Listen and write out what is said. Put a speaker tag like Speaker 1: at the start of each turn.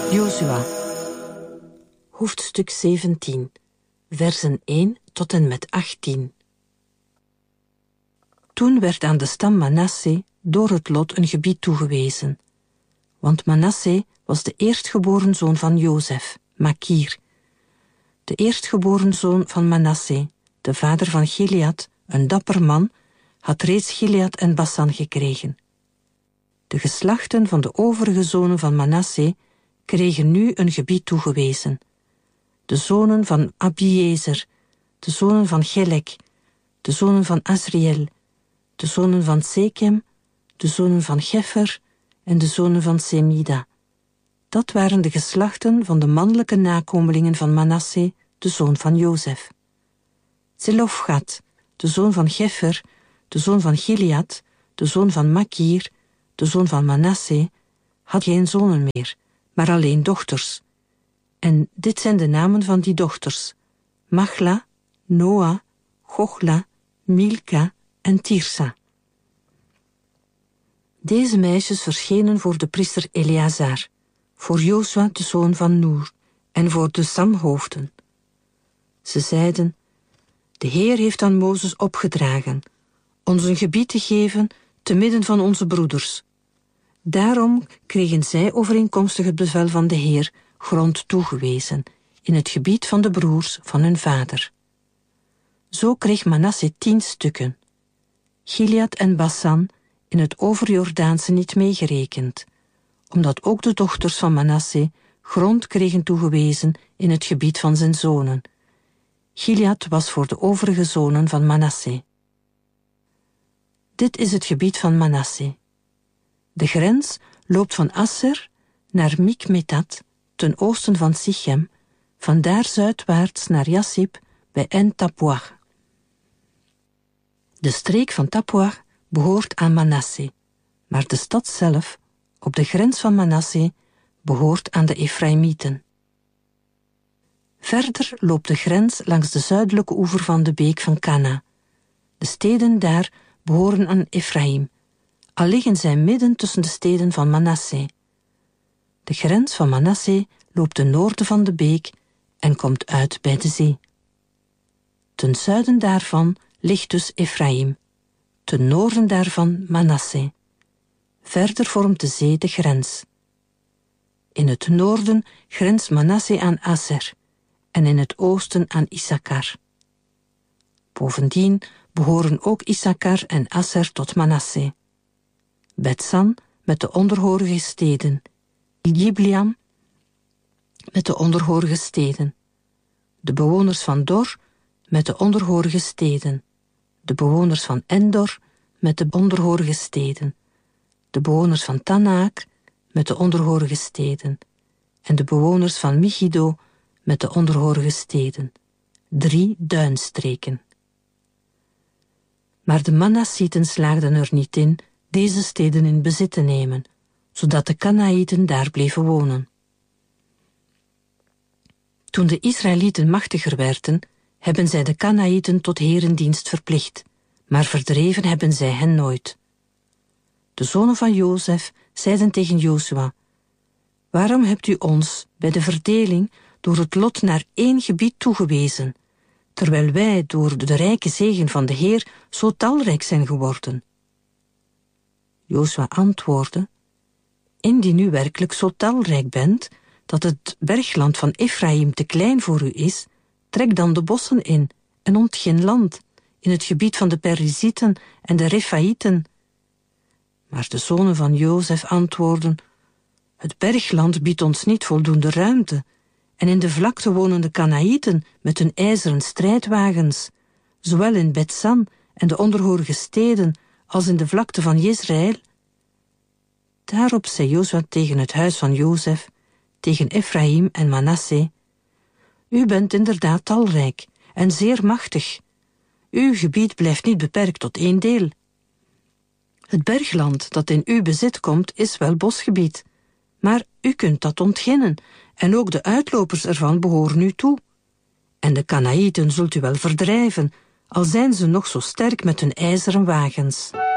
Speaker 1: Jozua, hoofdstuk 17, versen 1 tot en met 18. Toen werd aan de stam Manasse door het lot een gebied toegewezen. Want Manasse was de eerstgeboren zoon van Jozef, Makir. De eerstgeboren zoon van Manasse, de vader van Gilead, een dapper man, had reeds Gilead en Basan gekregen. De geslachten van de overige zonen van Manasse kregen nu een gebied toegewezen. De zonen van Abiezer, de zonen van Gelek, de zonen van Asriel, de zonen van Sekem, de zonen van Gefer en de zonen van Semida. Dat waren de geslachten van de mannelijke nakomelingen van Manasse, de zoon van Jozef. Zelofgat, de zoon van Gefer, de zoon van Gilead, de zoon van Makir, de zoon van Manasse, had geen zonen meer, maar alleen dochters. En dit zijn de namen van die dochters: Machla, Noa, Gochla, Milka en Tirsa. Deze meisjes verschenen voor de priester Eleazar, voor Jozua de zoon van Noer en voor de stamhoofden. Ze zeiden: de Heer heeft aan Mozes opgedragen ons een gebied te geven te midden van onze broeders. Daarom kregen zij overeenkomstig het bevel van de Heer grond toegewezen in het gebied van de broers van hun vader. Zo kreeg Manasse 10 stukken, Gilead en Basan in het overjordaanse niet meegerekend, omdat ook de dochters van Manasse grond kregen toegewezen in het gebied van zijn zonen. Gilead was voor de overige zonen van Manasse. Dit is het gebied van Manasse. De grens loopt van Asser naar Mikmetat, ten oosten van Sichem, vandaar zuidwaarts naar Jassib bij En-Tappuach. De streek van Tappuach behoort aan Manasse, maar de stad zelf, op de grens van Manasse, behoort aan de Efraïmieten. Verder loopt de grens langs de zuidelijke oever van de beek van Kana. De steden daar behoren aan Efraïm, al liggen zij midden tussen de steden van Manasse. De grens van Manasse loopt ten noorden van de beek en komt uit bij de zee. Ten zuiden daarvan ligt dus Efraïm, ten noorden daarvan Manasse. Verder vormt de zee de grens. In het noorden grenst Manasse aan Asser en in het oosten aan Issachar. Bovendien behoren ook Issachar en Asser tot Manasse. Betsan met de onderhorige steden, Gibleam met de onderhorige steden, de bewoners van Dor met de onderhorige steden, de bewoners van Endor met de onderhorige steden, de bewoners van Tanaak met de onderhorige steden en de bewoners van Megiddo met de onderhorige steden, 3 duinstreken. Maar de Manassieten slaagden er niet in deze steden in bezit te nemen, zodat de Kanaïten daar bleven wonen. Toen de Israëlieten machtiger werden, hebben zij de Kanaïten tot herendienst verplicht, maar verdreven hebben zij hen nooit. De zonen van Jozef zeiden tegen Jozua: waarom hebt u ons bij de verdeling door het lot naar 1 gebied toegewezen, terwijl wij door de rijke zegen van de Heer zo talrijk zijn geworden? Jozua antwoordde: indien u werkelijk zo talrijk bent, dat het bergland van Efraïm te klein voor u is, trek dan de bossen in en ontgin land, in het gebied van de Perizieten en de Refaïten. Maar de zonen van Jozef antwoordden: het bergland biedt ons niet voldoende ruimte, en in de vlakte wonen de Kanaïten met hun ijzeren strijdwagens, zowel in Betsan en de onderhorige steden als in de vlakte van Jezreel. Daarop zei Jozua tegen het huis van Jozef, tegen Efraïm en Manasse: u bent inderdaad talrijk en zeer machtig. Uw gebied blijft niet beperkt tot 1 deel. Het bergland dat in uw bezit komt is wel bosgebied, maar u kunt dat ontginnen en ook de uitlopers ervan behoren u toe. En de Kanaïten zult u wel verdrijven, al zijn ze nog zo sterk met hun ijzeren wagens.